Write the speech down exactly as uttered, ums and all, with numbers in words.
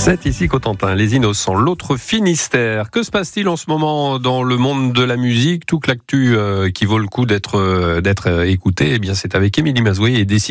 C'est ici Cotentin, les Innocents, l'autre Finistère. Que se passe-t-il en ce moment dans le monde de la musique? Toute l'actu euh, qui vaut le coup d'être euh, d'être écoutée, eh bien c'est avec Émilie Mazoyer et Décide.